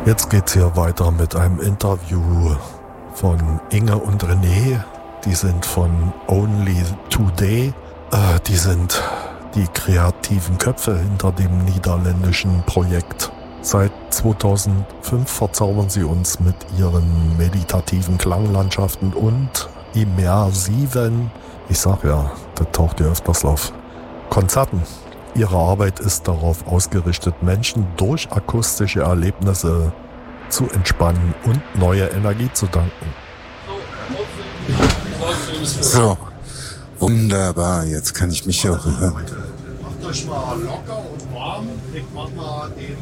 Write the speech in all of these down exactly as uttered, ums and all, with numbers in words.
Jetzt geht's hier weiter mit einem Interview von Inge und René. Die sind von Only Today. Äh, die sind die kreativen Köpfe hinter dem niederländischen Projekt. Seit zweitausendfünf verzaubern sie uns mit ihren meditativen Klanglandschaften und immersiven, ich sag ja, das taucht ja öfters auf, Konzerten. Ihre Arbeit ist darauf ausgerichtet, Menschen durch akustische Erlebnisse zu entspannen und neue Energie zu danken. So, wunderbar, jetzt kann ich mich auch hören. Macht euch mal locker und warm. Ich mach mal den...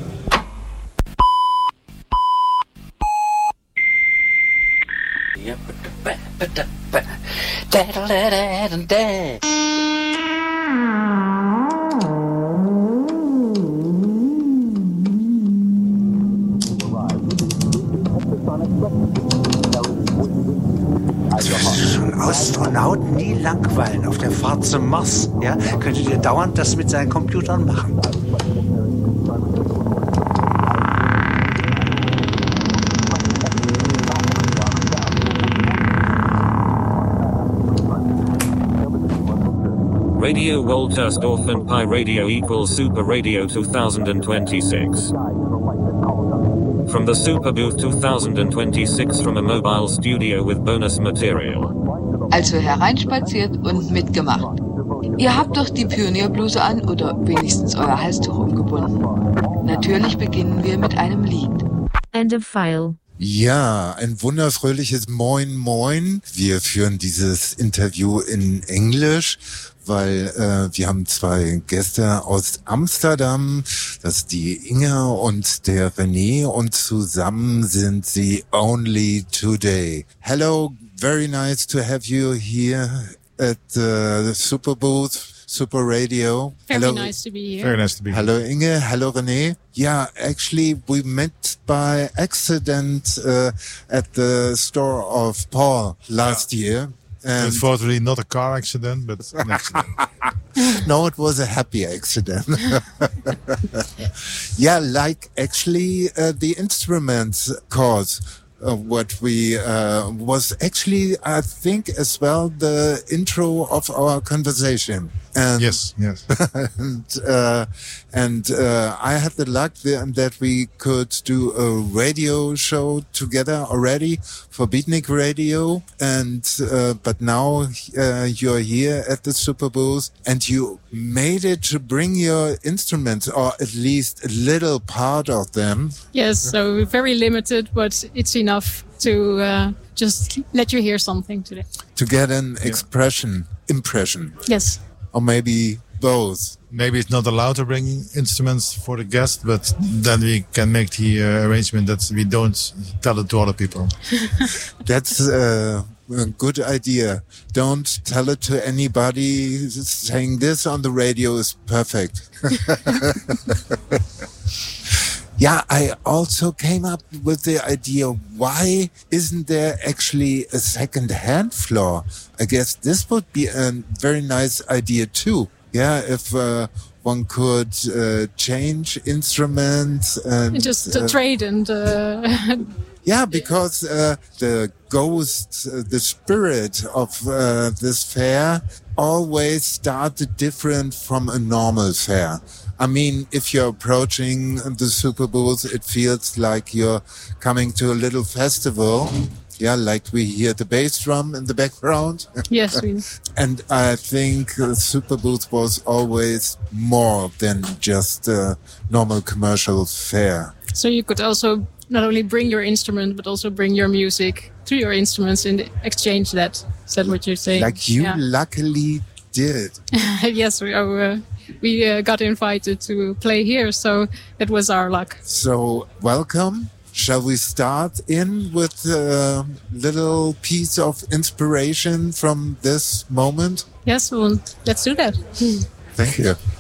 Astronauten nie langweilen auf der Fahrt zum Mars. Ja, könntet ihr dauernd das mit seinen Computern machen. Radio Woltersdorf and Pi Radio equals Super Radio twenty twenty-six. From the Super Booth twenty twenty-six from a mobile studio with bonus material. Also hereinspaziert und mitgemacht. Ihr habt doch die Pionierbluse an oder wenigstens euer Halstuch umgebunden. Natürlich beginnen wir mit einem Lied. End of file. Ja, ein wunderfröhliches Moin Moin. Wir führen dieses Interview in Englisch, weil äh, wir haben zwei Gäste aus Amsterdam, das ist die Inge und der René, und zusammen sind sie Only Today. Hello, very nice to have you here at the Super Booth. Super Radio. Very hello. nice to be here. Very nice to be here. Hello Inge, hello René. Yeah, actually we met by accident uh, at the store of Paul last yeah. year. And unfortunately not a car accident, but an accident. No, it was a happy accident. Yeah, like actually uh, the instruments cause uh, what we uh, was actually, I think, as well the intro of our conversation. And, yes, yes. and uh, and uh, I had the luck that we could do a radio show together already for Beatnik Radio, and uh, but now uh, you're here at the Super Booth, and you made it to bring your instruments, or at least a little part of them. Yes, so we're very limited, but it's enough to uh, just let you hear something today. To get an expression, yeah. impression. Yes. Or maybe both. Maybe it's not allowed to bring instruments for the guest, but then we can make the uh, arrangement that we don't tell it to other people. That's uh, a good idea. Don't tell it to anybody. Saying this on the radio is perfect. Yeah, I also came up with the idea, why isn't there actually a second-hand floor? I guess this would be a very nice idea too. Yeah, if uh, one could uh, change instruments and, and just uh, uh, trade and uh, yeah, because uh, the ghost, uh, the spirit of uh, this fair always started different from a normal fair. I mean, if you're approaching the Super Booth, it feels like you're coming to a little festival. Yeah, like we hear the bass drum in the background. Yes, we. And I think the Super Booth was always more than just a normal commercial fair. So you could also not only bring your instrument, but also bring your music to your instruments and exchange that. Is that what you're saying? Like you yeah. luckily did. Yes, we are. Uh, we uh, got invited to play here, so it was our luck. So welcome. Shall we start in with a little piece of inspiration from this moment? Yes, well, let's do that. Thank you.